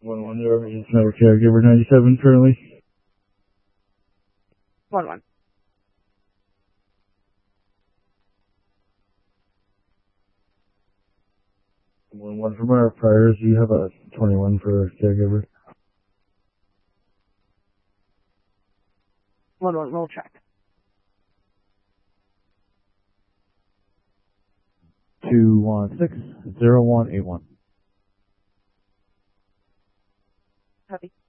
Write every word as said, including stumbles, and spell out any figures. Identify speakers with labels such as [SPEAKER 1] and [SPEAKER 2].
[SPEAKER 1] One one zero, it's never caregiver ninety-seven currently.
[SPEAKER 2] One one.
[SPEAKER 1] One one from our priors, you have a twenty-one for caregiver.
[SPEAKER 2] One one, roll check.
[SPEAKER 3] Two one six zero one eight one.
[SPEAKER 2] Copy.